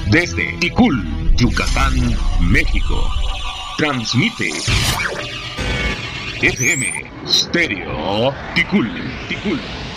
Desde Ticul, Yucatán, México. Transmite FM Stereo Ticul.